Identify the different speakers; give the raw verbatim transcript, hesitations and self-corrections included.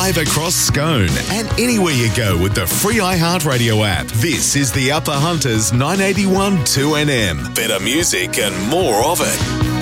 Speaker 1: live across Scone and anywhere you go with the free iHeartRadio app. This is the Upper Hunters nine eighty-one two N M. Better music and more of it.